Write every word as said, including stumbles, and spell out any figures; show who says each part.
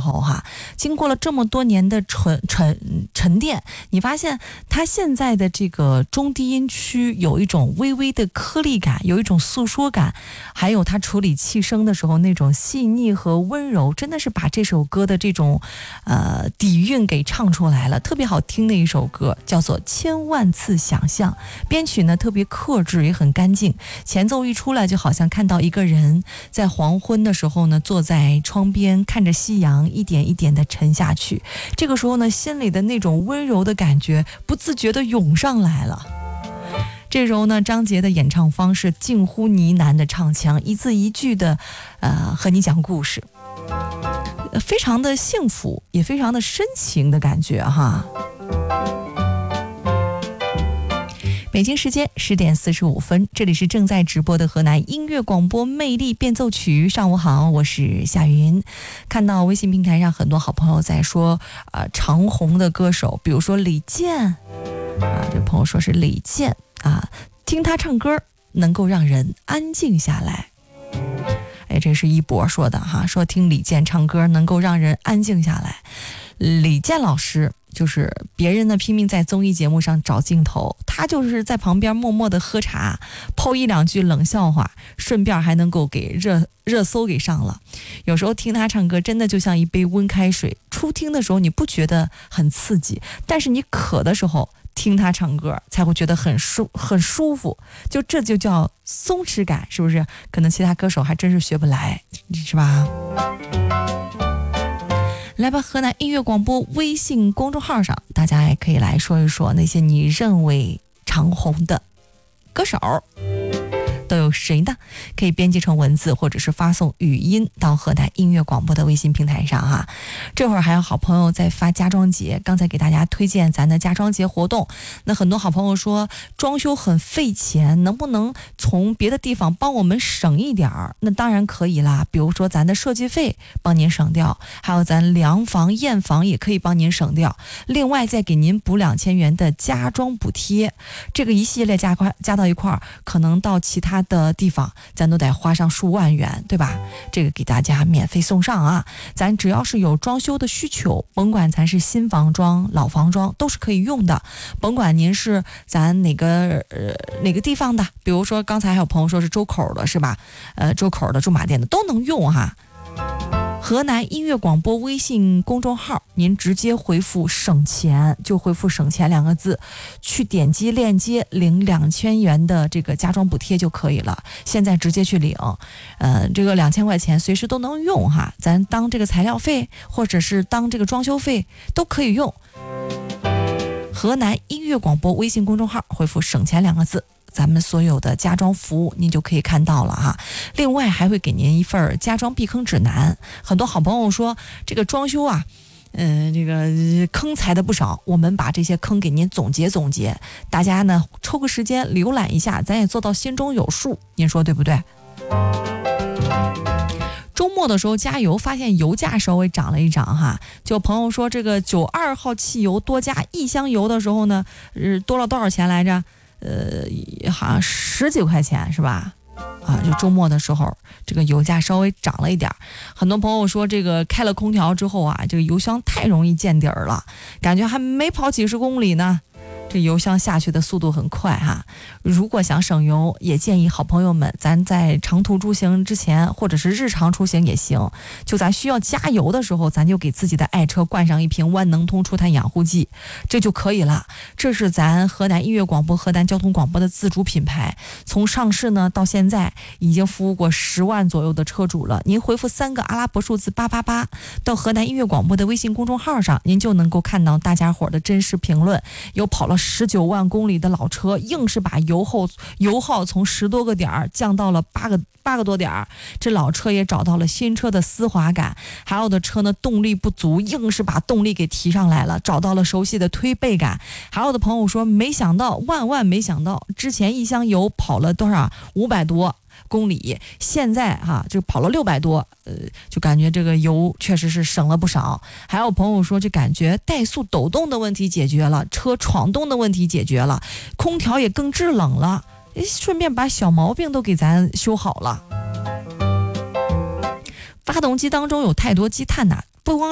Speaker 1: 候哈，经过了这么多年的沉沉沉淀，你发现它现在的这个中低音区有一种微微的颗粒感，有一种诉说感，还有它处理气声的时候那种细腻和温柔，真的是把这首歌的这种呃底蕴给唱出来了，特别好听的一首歌，叫做《千万次想象》。编曲呢特别克制，也很干净，前奏一出来就好像看到一个人在黄昏的时候呢坐在窗边看着夕阳一点一点的沉下去，这个时候呢心里的那种温柔的感觉不自觉的涌上来了。这时候呢张杰的演唱方式近乎呢喃的唱腔，一字一句的呃和你讲故事，非常的幸福也非常的深情的感觉哈。北京时间十点四十五分，这里是正在直播的河南音乐广播魅力变奏曲。上午好，我是夏云。看到微信平台上很多好朋友在说，呃，长红的歌手，比如说李健啊，这朋友说是李健啊，听他唱歌能够让人安静下来。哎，这是一博说的哈，说听李健唱歌能够让人安静下来。李健老师就是别人呢拼命在综艺节目上找镜头，他就是在旁边默默的喝茶，抛一两句冷笑话，顺便还能够给热热搜给上了。有时候听他唱歌真的就像一杯温开水，初听的时候你不觉得很刺激，但是你渴的时候听他唱歌才会觉得很舒很舒服，就这就叫松弛感，是不是？可能其他歌手还真是学不来，是吧？来吧，河南音乐广播微信公众号上，大家也可以来说一说那些你认为长红的歌手都有谁呢？可以编辑成文字或者是发送语音到河南音乐广播的微信平台上哈。这会儿还有好朋友在发家装节，刚才给大家推荐咱的家装节活动，那很多好朋友说装修很费钱，能不能从别的地方帮我们省一点儿？那当然可以啦，比如说咱的设计费帮您省掉，还有咱量房验房也可以帮您省掉，另外再给您补两千元的家装补贴，这个一系列加块加到一块儿，可能到其他的地方咱都得花上数万元，对吧？这个给大家免费送上啊！咱只要是有装修的需求，甭管咱是新房装老房装都是可以用的，甭管您是咱哪个呃哪个地方的，比如说刚才还有朋友说是周口的，是吧？呃周口的驻马店的都能用哈。河南音乐广播微信公众号，您直接回复省钱，就回复省钱两个字，去点击链接领两千元的这个家装补贴就可以了。现在直接去领，呃，这个两千块钱随时都能用哈，咱当这个材料费或者是当这个装修费都可以用。河南音乐广播微信公众号回复省钱两个字，咱们所有的家装服务您就可以看到了哈。另外还会给您一份家装避坑指南，很多好朋友说这个装修啊嗯、呃，这个坑踩的不少，我们把这些坑给您总结总结，大家呢抽个时间浏览一下，咱也做到心中有数，您说对不对？周末的时候加油，发现油价稍微涨了一涨哈。就朋友说这个九二号汽油多加一箱油的时候呢，呃，多了多少钱来着？呃，好像十几块钱是吧？啊，就周末的时候，这个油价稍微涨了一点。很多朋友说这个开了空调之后啊，这个油箱太容易见底儿了，感觉还没跑几十公里呢，这油箱下去的速度很快哈。如果想省油，也建议好朋友们，咱在长途出行之前，或者是日常出行也行，就咱需要加油的时候，咱就给自己的爱车灌上一瓶万能通除碳养护剂，这就可以了。这是咱河南音乐广播、河南交通广播的自主品牌，从上市呢到现在已经服务过十万左右的车主了。您回复三个阿拉伯数字八八八到河南音乐广播的微信公众号上，您就能够看到大家伙的真实评论。有跑了十九万公里的老车，硬是把油后油耗从十多个点儿降到了八个八个多点儿，这老车也找到了新车的丝滑感。还有的车呢动力不足，硬是把动力给提上来了，找到了熟悉的推背感。还有的朋友说没想到，万万没想到，之前一箱油跑了多少五百多公里，现在哈、啊、就跑了六百多，呃，就感觉这个油确实是省了不少。还有朋友说，这感觉怠速抖动的问题解决了，车闯动的问题解决了，空调也更制冷了，顺便把小毛病都给咱修好了。发动机当中有太多积碳呐、不光